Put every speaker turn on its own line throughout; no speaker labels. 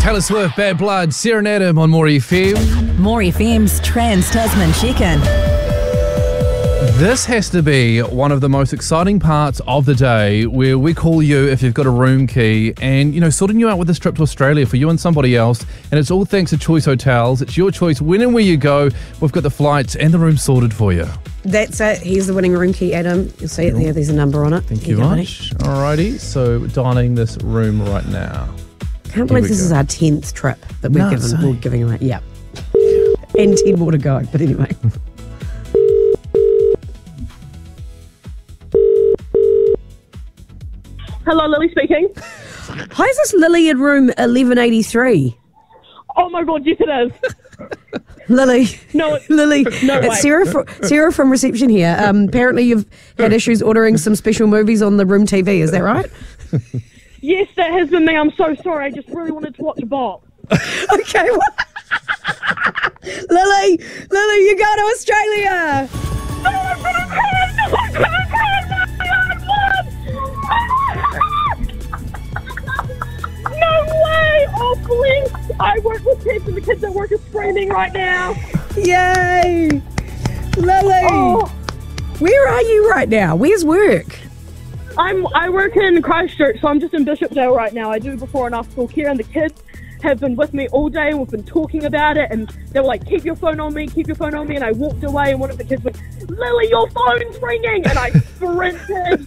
Taylor Swift, Bad Blood, Sarah Adam on More FM.
More FM's Trans-Tasman check-in.
This has to be one of the most exciting parts of the day where we call you if you've got a room key and, sorting you out with this trip to Australia for you and somebody else. And it's all thanks to Choice Hotels. It's your choice when and where you go. We've got the flights and the room sorted for you.
That's it. Here's the winning room key, Adam. You'll see it there. There's a number on it.
Thank you much. Alrighty, so dialing this room right now.
Can't believe this is our 10th trip that we're giving away. Yeah. And 10 more to go. But anyway.
Hello, Lily speaking.
Hi, is this Lily in room 1183?
Oh my God, yes it is.
Lily.
No,
Lily.
No,
it's Sarah from reception here. Apparently you've had issues ordering some special movies on the room TV, is that right?
Yes, that has been me. I'm so sorry. I just really wanted to watch Bob.
Okay, Lily, you go to Australia.
No way! Oh, please! I work with kids and the kids at work are screaming right now.
Yay! Lily!
Oh.
Where are you right now? Where's work?
I work in Christchurch, so I'm just in Bishopdale right now. I do before and after school care, and the kids have been with me all day and we've been talking about it, and they were like, keep your phone on me, and I walked away and one of the kids went, Lily, your phone's ringing, and I sprinted.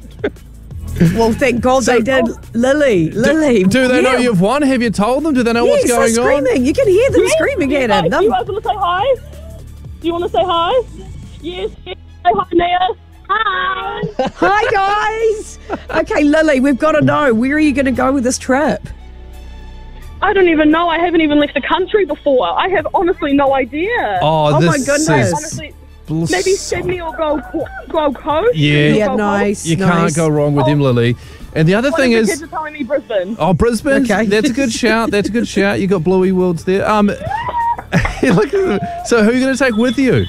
Well, thank God they did. Lily.
Do they know you've won? Have you told them? Do they know what's going
they're screaming.
on?
You can hear them screaming at him.
Do you guys want to say hi? Do you want to say hi? Yes. Say hi, Nia. Hi.
Hi, guys. Okay, Lily, we've got to know, where are you going to go with this trip?
I don't even know. I haven't even left the country before. I have honestly no idea.
Oh
my goodness.
Honestly, maybe Sydney or Gold Coast.
Yeah,
nice.
You can't go wrong with him, Lily. And the other thing is,
kids are telling me Brisbane.
Oh, Brisbane.
Okay.
That's a good shout. You got Bluey Worlds there. Look, so who are you going to take with you?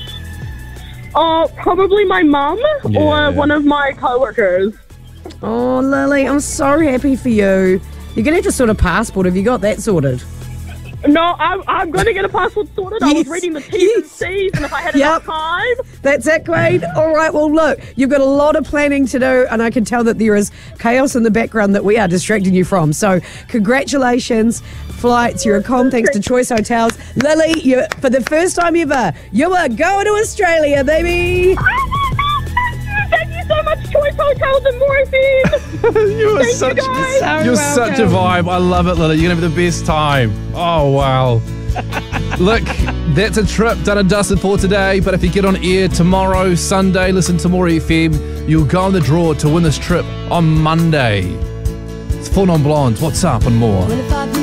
Probably my mum or one of my co-workers.
Oh, Lily, I'm so happy for you. You're going to have to sort a passport. Have you got that sorted?
No, I'm going to get a passport sorted. I was reading the T's and C's, and if I had enough time.
That's it, Queen. All right, well, look, you've got a lot of planning to do, and I can tell that there is chaos in the background that we are distracting you from. So congratulations, flights, you're a con thanks to Choice Hotels. Lily, for the first time ever, you are going to Australia, baby.
Thank you so much, Choice Hotels and More FM.
You're such a vibe. I love it, Lily. You're going to have the best time. Oh, wow. Look, that's a trip done and dusted for today. But if you get on air tomorrow, Sunday, listen to More FM, you'll go in the draw to win this trip on Monday. It's Four Non Blondes. What's up and more?